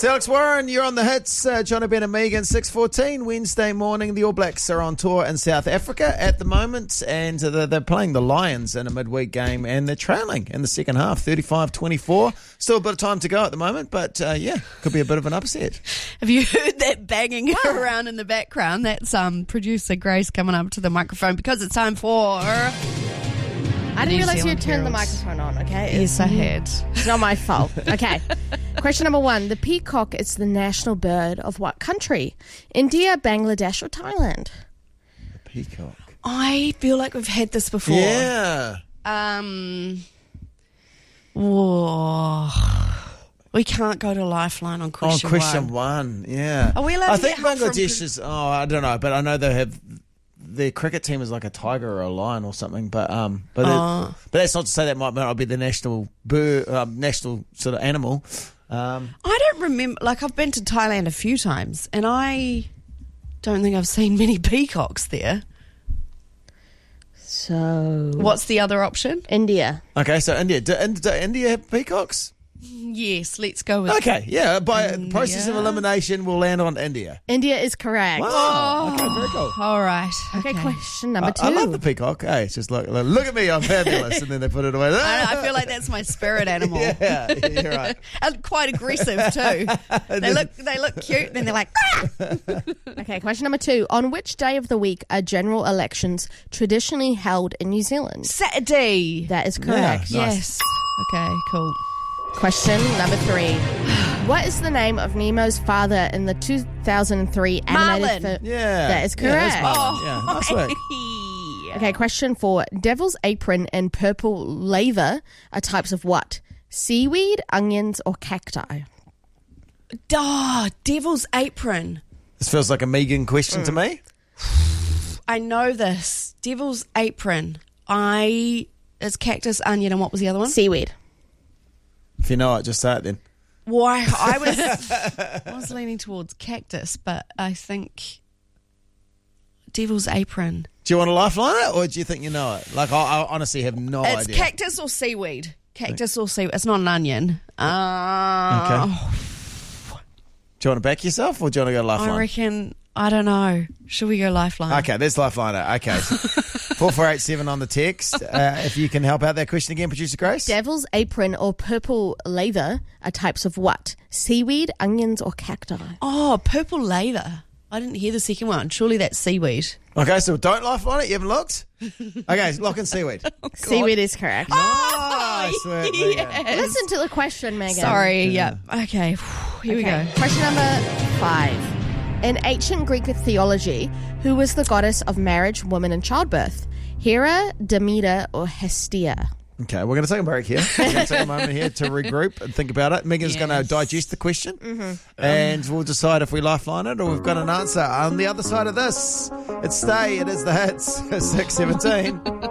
It's Alex Warren, you're on the hits. Johnny Ben and Megan, 6:14, Wednesday morning. The All Blacks are on tour in South Africa at the moment, and they're playing the Lions in a midweek game, and they're trailing in the second half, 35-24. Still a bit of time to go at the moment, but could be a bit of an upset. Have you heard that banging around in the background? That's producer Grace coming up to the microphone because it's time for... I didn't realise you had turned the microphone on, okay? Yes, I had. It's not my fault. Okay. Question number 1. The peacock is the national bird of what country? India, Bangladesh, or Thailand? The peacock. I feel like we've had this before. Yeah. Whoa. We can't go to Lifeline on question one. On question one, yeah. Are we allowed to think get help Bangladesh is, I don't know, but I know they have... Their cricket team is like a tiger or a lion or something, but that's not to say that might not be the national bird, national sort of animal. I don't remember. Like, I've been to Thailand a few times, and I don't think I've seen many peacocks there. So, what's the other option? India. Okay, so India. Do India have peacocks? Yes, let's go with Okay, yeah. By India. process of elimination, we'll land on India. India is correct. Wow. Okay, very cool. All right. Okay, question number 2. I love the peacock. Hey, it's just look at me, I'm fabulous, and then they put it away. I feel like that's my spirit animal. Yeah, you're right. And quite aggressive too. They look cute, and then they're like. Ah! Okay, question number 2. On which day of the week are general elections traditionally held in New Zealand? Saturday. That is correct. Yeah. Nice. Yes. Okay. Cool. Question number 3. What is the name of Nemo's father in the 2003 animated Marlin. film? Yeah. That is Yeah, correct. that's Marlin. Yeah, nice work. Okay, question 4. Devil's apron and purple laver are types of what? Seaweed, onions, or cacti? Devil's apron. This feels like a Megan question to me. I know this. Devil's apron. It's cactus, onion, and what was the other one? Seaweed. If you know it, just say it then. Why? I was leaning towards cactus, but I think Devil's apron. Do you want to lifeline it, or do you think you know it? Like, I honestly have no It's idea. cactus or seaweed. Cactus or seaweed. It's not an onion. Okay. Do you want to back yourself, or do you want to go lifeline? I reckon, I don't know. Should we go lifeline? Okay, let's lifeline it. Okay. 4487 on the text. If you can help out that question again, Producer Grace. Devil's apron or purple laver are types of what? Seaweed, onions, or cacti? Oh, purple laver. I didn't hear the second one. Surely that's seaweed. Okay, so don't lifeline it. You haven't looked? Okay, lock in seaweed. Seaweed is correct. Nice work, Megan. Yes. Listen to the question, Megan. Sorry, yeah. Okay, here we go. Question number 5. In ancient Greek theology, who was the goddess of marriage, women, and childbirth? Hera, Demeter, or Hestia? Okay, we're going to take a break here. We're going to take a moment here to regroup and think about it. Megan's going to digest the question, and we'll decide if we lifeline it or we've got an answer. On the other side of this, it's Stay. It is the hits. 6:17.